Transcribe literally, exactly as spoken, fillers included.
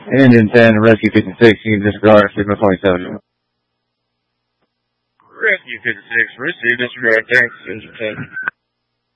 Engine ten, Rescue fifty-six, you can disregard signal twenty-seven. Rescue fifty-six, receive disregard, thanks, Engine ten.